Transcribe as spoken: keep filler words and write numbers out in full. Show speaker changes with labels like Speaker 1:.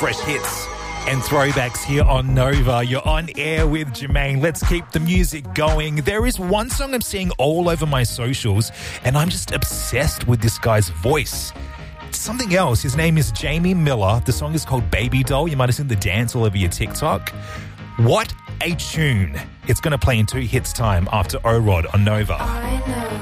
Speaker 1: fresh hits and throwbacks here on Nova. You're on air with Jermaine. Let's keep the music going. There is one song I'm seeing all over my socials, and I'm just obsessed with this guy's voice. It's something else. His name is Jamie Miller. The song is called Baby Doll. You might have seen the dance all over your TikTok. What a tune. It's going to play in two hits time after O-Rod on Nova.
Speaker 2: I know